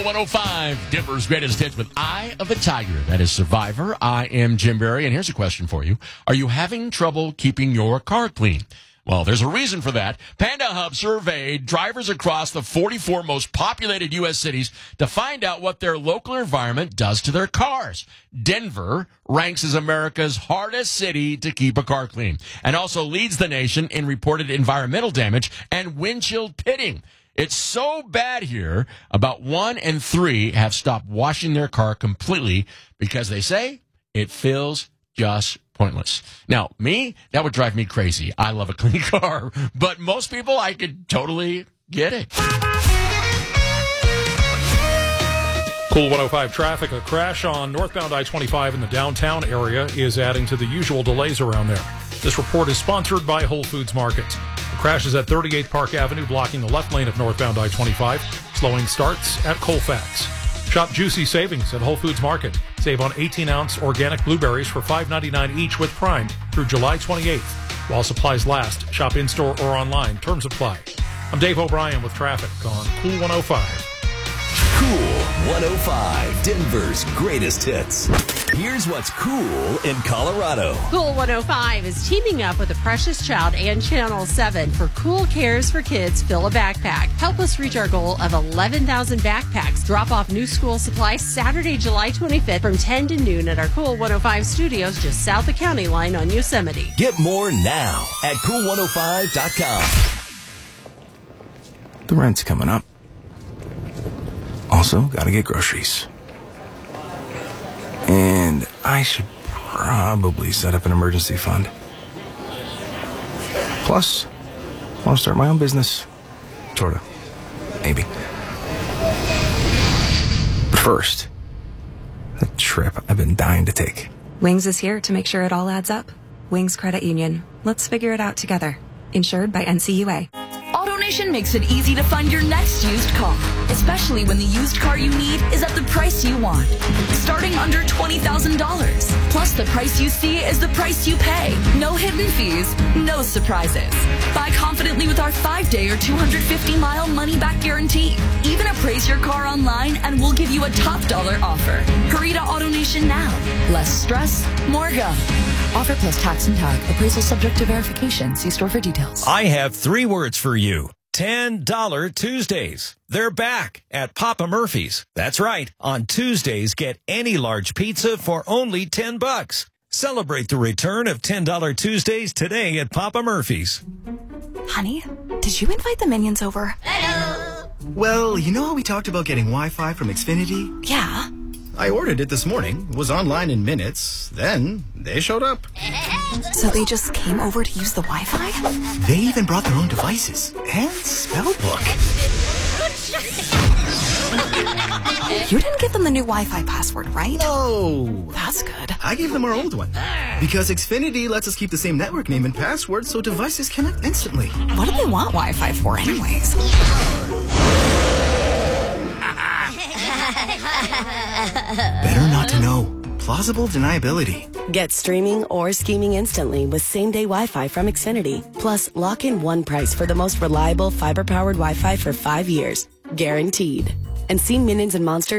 105, Denver's greatest hits with Eye of a Tiger. That is Survivor. I am Jim Berry, and here's a question for you. Are you having trouble keeping your car clean? Well, there's a reason for that. Panda Hub surveyed drivers across the 44 most populated U.S. cities to find out what their local environment does to their cars. Denver ranks as America's hardest city to keep a car clean and also leads the nation in reported environmental damage and windshield pitting. It's so bad here, about 1 in 3 have stopped washing their car completely because they say it feels just pointless. Now, me, that would drive me crazy. I love a clean car, but most people, I could totally get it. Cool 105 traffic. A crash on northbound I-25 in the downtown area is adding to the usual delays around there. This report is sponsored by Whole Foods Market. The crash is at 38th Park Avenue, blocking the left lane of northbound I-25. Slowing starts at Colfax. Shop juicy savings at Whole Foods Market. Save on 18-ounce organic blueberries for $5.99 each with Prime through July 28th. While supplies last, shop in-store or online. Terms apply. I'm Dave O'Brien with traffic on Cool 105. Cool 105, Denver's greatest hits. Here's what's cool in Colorado. Cool 105 is teaming up with the Precious Child and Channel 7 for Cool Cares for Kids Fill a Backpack. Help us reach our goal of 11,000 backpacks. Drop off new school supplies Saturday, July 25th from 10 to noon at our Cool 105 studios just south of County Line on Yosemite. Get more now at cool105.com. The rent's coming up. Also, gotta get groceries. And I should probably set up an emergency fund. Plus, I want to start my own business. Sorta. Maybe. But first, the trip I've been dying to take. Wings is here to make sure it all adds up. Wings Credit Union. Let's figure it out together. Insured by NCUA. AutoNation makes it easy to find your next used car, especially when the used car you need is at the price you want. Starting under $20,000. Plus, the price you see is the price you pay. No hidden fees, no surprises. Buy confidently with our 5-day or 250-mile money-back guarantee. Even appraise your car online and we'll give you a top dollar offer. Hurry to AutoNation now. Less stress, more go. Offer plus tax and tag. Appraisal subject to verification. See store for details. I have 3 words for you. $10 Tuesdays. They're back at Papa Murphy's. That's right. On Tuesdays, get any large pizza for only $10. Celebrate the return of $10 Tuesdays today at Papa Murphy's. Honey, did you invite the minions over? Hello. Well, you know how we talked about getting Wi-Fi from Xfinity? Yeah. I ordered it this morning, was online in minutes, then they showed up. So they just came over to use the Wi-Fi? They even brought their own devices and spellbook. You didn't give them the new Wi-Fi password, right? No. That's good. I gave them our old one. Because Xfinity lets us keep the same network name and password so devices connect instantly. What do they want Wi-Fi for anyways? Better not to know. Plausible deniability. Get streaming or scheming instantly with same-day Wi-Fi from Xfinity. Plus, lock in one price for the most reliable fiber-powered Wi-Fi for 5 years. Guaranteed. And see Minions and Monsters